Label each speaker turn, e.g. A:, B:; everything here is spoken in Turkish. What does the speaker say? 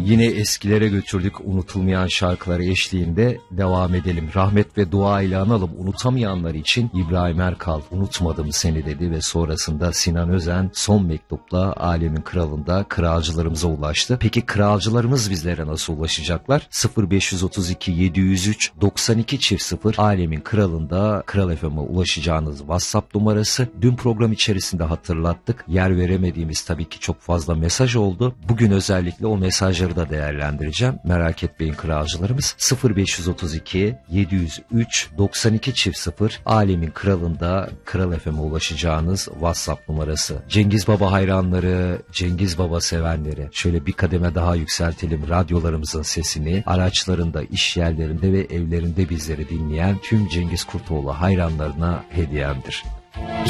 A: Yine eskilere götürdük, unutulmayan şarkıları eşliğinde devam edelim. Rahmet ve dua ile analım. Unutamayanlar için İbrahim Erkal "Unutmadım seni" dedi ve sonrasında Sinan Özen "Son Mektup'la Alemin Kralı'nda kıraalcılarımıza ulaştı. Peki kıraalcılarımız bizlere nasıl ulaşacaklar? 0532 703 9200 Alemin Kralı'nda Kral FM'e ulaşacağınız WhatsApp numarası. Dün program içerisinde hatırlattık. Yer veremediğimiz tabii ki çok fazla mesaj oldu. Bugün özellikle o mesajları da değerlendireceğim. Merak etmeyin kıraalcılarımız. 0532 703 9200 Alemin Kralı'nda Kral FM'e ulaşacağınız WhatsApp numarası. Cengiz Baba hayranları, Cengiz Baba sevenleri, şöyle bir kademe daha yükseltelim radyolarımızın sesini. Araçlarında, iş yerlerinde ve evlerinde bizleri dinleyen tüm Cengiz Kurtoğlu hayranlarına hediyemdir.